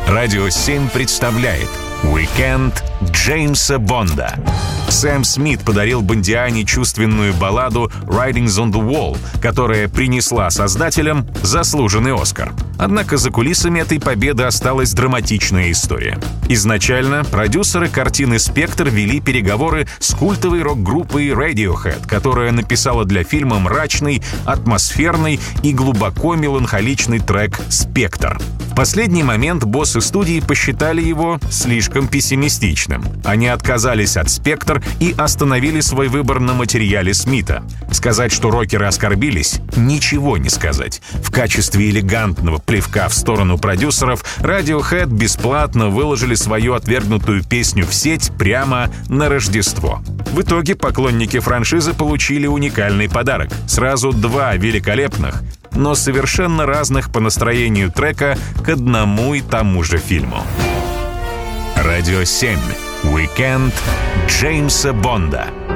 Радио 7 представляет «Уикенд Джеймса Бонда». Сэм Смит подарил Бондиане чувственную балладу «Writings on the Wall», которая принесла создателям заслуженный «Оскар». Однако за кулисами этой победы осталась драматичная история. Изначально продюсеры картины «Спектр» вели переговоры с культовой рок-группой Radiohead, которая написала для фильма мрачный, атмосферный и глубоко меланхоличный трек «Спектр». В последний момент боссы студии посчитали его слишком пессимистичным. Они отказались от «Спектр» и остановили свой выбор на материале Смита. Сказать, что рокеры оскорбились, ничего не сказать. В качестве элегантного плевка в сторону продюсеров Radiohead бесплатно выложили свою отвергнутую песню в сеть прямо на Рождество. В итоге поклонники франшизы получили уникальный подарок. Сразу два великолепных, но совершенно разных по настроению трека к одному и тому же фильму. Радио 7. Уикенд Джеймса Бонда.